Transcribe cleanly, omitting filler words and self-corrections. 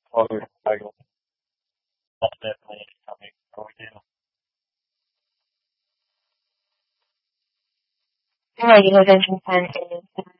Or I will definitely coming for you. Right, you know, Vincent is